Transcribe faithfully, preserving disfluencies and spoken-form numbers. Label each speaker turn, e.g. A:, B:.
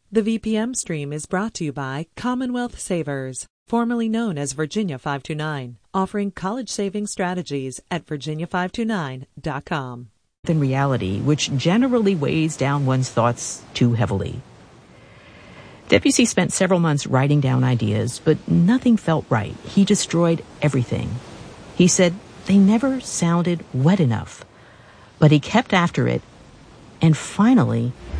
A: The V P M stream is brought to you by Commonwealth Savers, formerly known as Virginia five two nine, offering college saving strategies at virginia five two nine dot com.
B: Than reality, which generally weighs down one's thoughts too heavily. Debussy spent several months writing down ideas, but nothing felt right. He destroyed everything. He said they never sounded wet enough. But he kept after it, and finally,